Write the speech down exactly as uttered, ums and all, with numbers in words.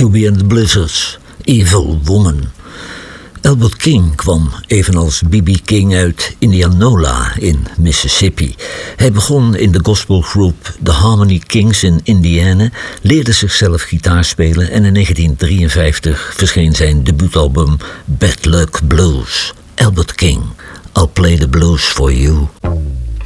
Cubie and the Blizzards, Evil Woman. Albert King kwam evenals B B King uit Indianola in Mississippi. Hij begon in de gospelgroep The Harmony Kings in Indiana, leerde zichzelf gitaar spelen en in negentien drieënvijftig verscheen zijn debuutalbum Bad Luck Blues. Albert King, I'll Play the Blues for You.